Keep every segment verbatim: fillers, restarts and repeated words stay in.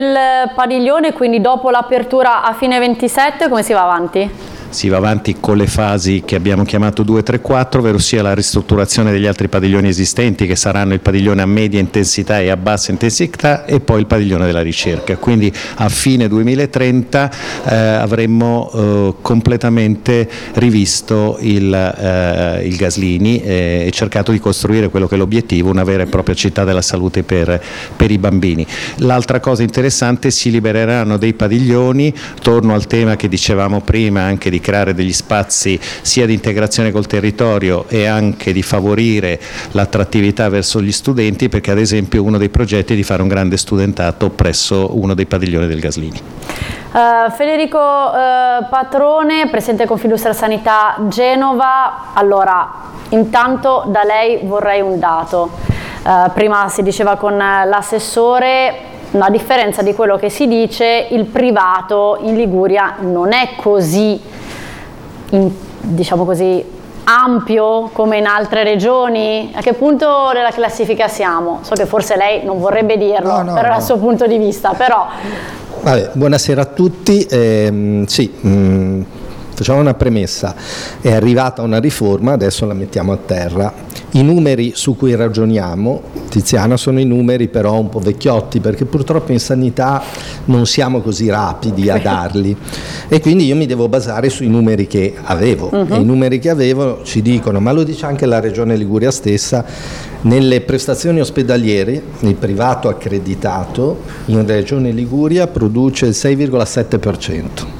Il padiglione, quindi dopo l'apertura a fine ventisette, come si va avanti? Si va avanti con le fasi che abbiamo chiamato due, tre, quattro, ovvero sia la ristrutturazione degli altri padiglioni esistenti, che saranno il padiglione a media intensità e a bassa intensità, e poi il padiglione della ricerca. Quindi a fine duemilatrenta eh, avremmo eh, completamente rivisto il, eh, il Gaslini eh, e cercato di costruire quello che è l'obiettivo, una vera e propria città della salute per, per i bambini. L'altra cosa interessante, si libereranno dei padiglioni, torno al tema che dicevamo prima, anche di creare degli spazi sia di integrazione col territorio e anche di favorire l'attrattività verso gli studenti, perché ad esempio uno dei progetti è di fare un grande studentato presso uno dei padiglioni del Gaslini. Uh, Federico uh, Patrone, presidente Confindustria Sanità Genova. Allora, intanto da lei vorrei un dato. Uh, prima si diceva con l'assessore, a differenza di quello che si dice, il privato in Liguria non è così, in, diciamo così, ampio come in altre regioni. A che punto della classifica siamo? So che forse lei non vorrebbe dirlo, no, no, per no. il suo punto di vista, però... Vabbè, buonasera a tutti. Eh, sì, mh, facciamo una premessa. È arrivata una riforma, adesso la mettiamo a terra. I numeri su cui ragioniamo, Tiziana, sono i numeri però un po' vecchiotti, perché purtroppo in sanità non siamo così rapidi a darli, e quindi io mi devo basare sui numeri che avevo. Uh-huh. E i numeri che avevo ci dicono, ma lo dice anche la Regione Liguria stessa, nelle prestazioni ospedaliere il privato accreditato in Regione Liguria produce il sei virgola sette per cento.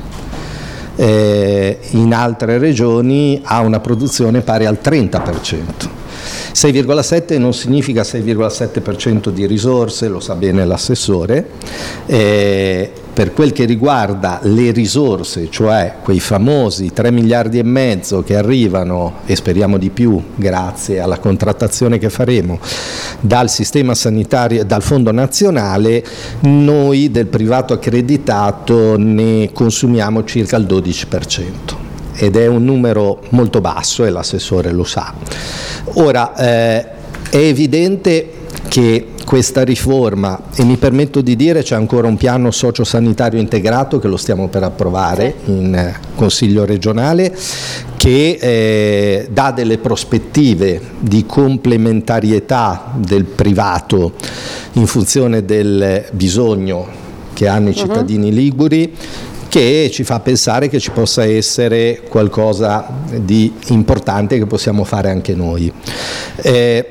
Eh, in altre regioni ha una produzione pari al trenta per cento. sei virgola sette non significa sei virgola sette per cento di risorse, lo sa bene l'assessore. Eh, per quel che riguarda le risorse, cioè quei famosi tre miliardi e mezzo che arrivano, e speriamo di più grazie alla contrattazione che faremo, dal sistema sanitario, dal fondo nazionale, noi del privato accreditato ne consumiamo circa il dodici per cento. Ed è un numero molto basso e l'assessore lo sa. Ora, eh, è evidente che questa riforma, e mi permetto di dire c'è ancora un piano sociosanitario integrato che lo stiamo per approvare in eh, Consiglio regionale, che eh, dà delle prospettive di complementarietà del privato in funzione del bisogno che hanno i cittadini uh-huh. liguri, che ci fa pensare che ci possa essere qualcosa di importante che possiamo fare anche noi. Eh,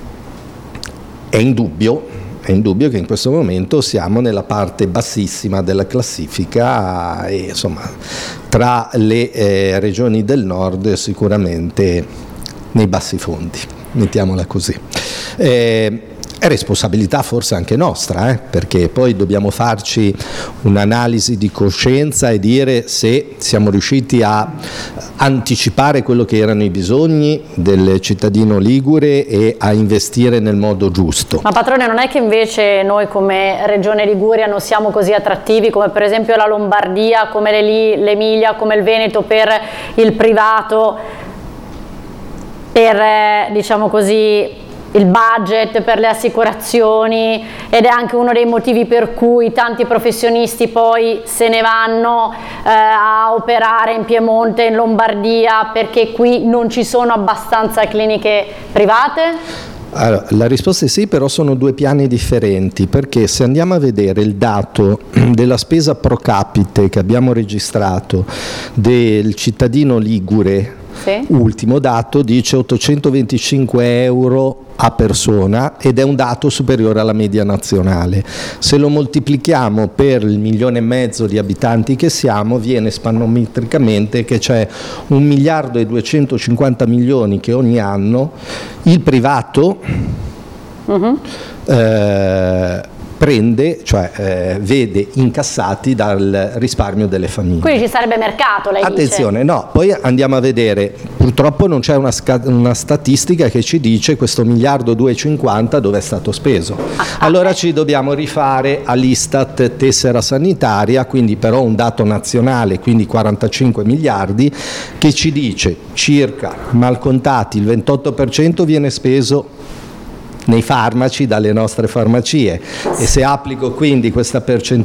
è indubbio, è indubbio che in questo momento siamo nella parte bassissima della classifica e insomma tra le eh, regioni del nord sicuramente nei bassi fondi, mettiamola così. Eh, È responsabilità forse anche nostra, eh? Perché poi dobbiamo farci un'analisi di coscienza e dire se siamo riusciti a anticipare quello che erano i bisogni del cittadino ligure e a investire nel modo giusto. Ma Patrone, non è che invece noi come Regione Liguria non siamo così attrattivi come per esempio la Lombardia, come l'Emilia, come il Veneto per il privato, per diciamo così il budget per le assicurazioni, ed è anche uno dei motivi per cui tanti professionisti poi se ne vanno eh, a operare in Piemonte, in Lombardia, perché qui non ci sono abbastanza cliniche private? Allora, la risposta è sì, però sono due piani differenti, perché se andiamo a vedere il dato della spesa pro capite che abbiamo registrato del cittadino ligure, sì. Ultimo dato dice ottocentoventicinque euro a persona ed è un dato superiore alla media nazionale. Se lo moltiplichiamo per il milione e mezzo di abitanti che siamo, viene spannometricamente che c'è un miliardo e duecentocinquanta milioni che ogni anno il privato uh-huh. eh, prende, cioè eh, vede incassati dal risparmio delle famiglie. Quindi ci sarebbe mercato, lei Attenzione, dice. no, poi andiamo a vedere, purtroppo non c'è una, una statistica che ci dice questo miliardo duecentocinquanta dove è stato speso. Ah, allora ah, ci dobbiamo rifare all'Istat tessera sanitaria, quindi però un dato nazionale, quindi quarantacinque miliardi, che ci dice circa, mal contati, il ventotto per cento viene speso nei farmaci dalle nostre farmacie, e se applico quindi questa percentuale